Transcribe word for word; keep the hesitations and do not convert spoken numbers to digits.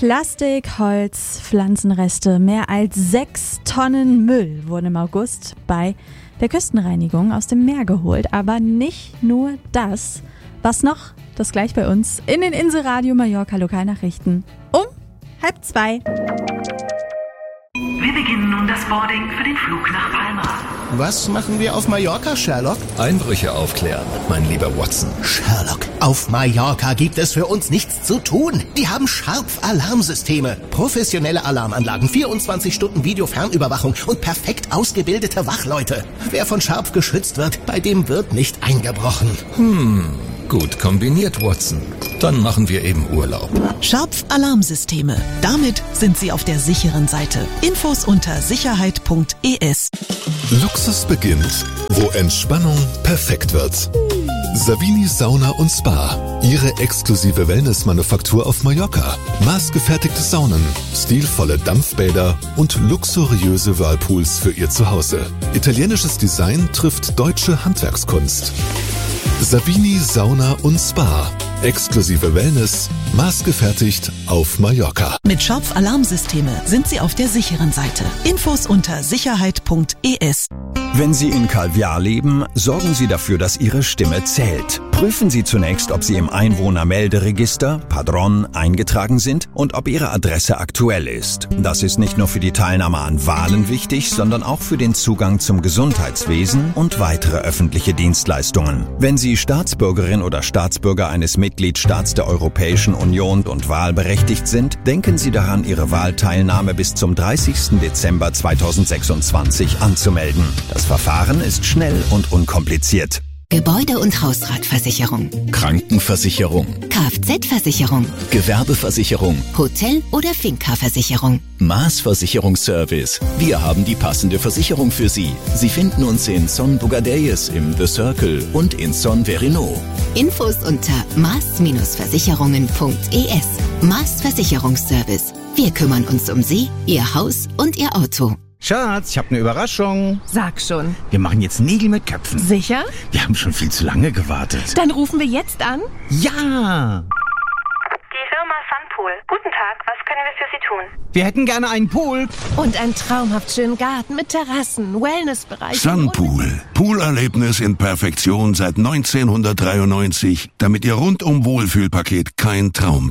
Plastik, Holz, Pflanzenreste, mehr als sechs Tonnen Müll wurden im August bei der Küstenreinigung aus dem Meer geholt. Aber nicht nur das. Was noch? Das gleich bei uns in den Insel-Radio Mallorca Lokalnachrichten um halb zwei. Wir beginnen nun das Boarding für den Flug nach Palma. Was machen wir auf Mallorca, Sherlock? Einbrüche aufklären, mein lieber Watson. Sherlock, auf Mallorca gibt es für uns nichts zu tun. Die haben Sharp-Alarmsysteme, professionelle Alarmanlagen, vierundzwanzig Stunden Videofernüberwachung und perfekt ausgebildete Wachleute. Wer von Sharp geschützt wird, bei dem wird nicht eingebrochen. Hm, gut kombiniert, Watson. Dann machen wir eben Urlaub. Sharp Alarmsysteme. Damit sind Sie auf der sicheren Seite. Infos unter sicherheit punkt e s. Luxus beginnt, wo Entspannung perfekt wird. Savini Sauna und Spa. Ihre exklusive Wellness-Manufaktur auf Mallorca. Maßgefertigte Saunen, stilvolle Dampfbäder und luxuriöse Whirlpools für Ihr Zuhause. Italienisches Design trifft deutsche Handwerkskunst. Savini Sauna und Spa. Exklusive Wellness, maßgefertigt auf Mallorca. Mit Sharp Alarmsysteme sind Sie auf der sicheren Seite. Infos unter sicherheit punkt e s. Wenn Sie in Calviar leben, sorgen Sie dafür, dass Ihre Stimme zählt. Prüfen Sie zunächst, ob Sie im Einwohnermelderegister, Padron, eingetragen sind und ob Ihre Adresse aktuell ist. Das ist nicht nur für die Teilnahme an Wahlen wichtig, sondern auch für den Zugang zum Gesundheitswesen und weitere öffentliche Dienstleistungen. Wenn Sie Staatsbürgerin oder Staatsbürger eines Mitgliedstaats der Europäischen Union und wahlberechtigt sind, denken Sie daran, Ihre Wahlteilnahme bis zum dreißigsten Dezember zweitausendsechsundzwanzig anzumelden. Das Verfahren ist schnell und unkompliziert. Gebäude- und Hausratversicherung, Krankenversicherung, Kfz-Versicherung, Gewerbeversicherung, Hotel- oder Finca-Versicherung, Maßversicherungsservice. Wir haben die passende Versicherung für Sie. Sie finden uns in Son Bogadelles im The Circle und in Son Verino. Infos unter maß versicherungen punkt e s. Maß Versicherungsservice. Wir kümmern uns um Sie, Ihr Haus und Ihr Auto. Schatz, ich habe eine Überraschung. Sag schon. Wir machen jetzt Nägel mit Köpfen. Sicher? Wir haben schon viel zu lange gewartet. Dann rufen wir jetzt an. Ja! Die Firma Sunpool. Guten Tag, was können wir für Sie tun? Wir hätten gerne einen Pool. Und einen traumhaft schönen Garten mit Terrassen, Wellnessbereich. Sunpool. Poolerlebnis in Perfektion seit neunzehnhundertdreiundneunzig, damit Ihr rundum Wohlfühlpaket kein Traum